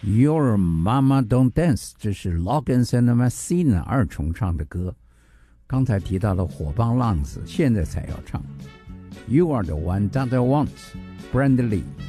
Your Mama Don't Dance， 这是 Loggins and Messina 二重唱的歌。刚才提到的火帮浪子，现在才要唱。You are the one that I want， Brenda Lee。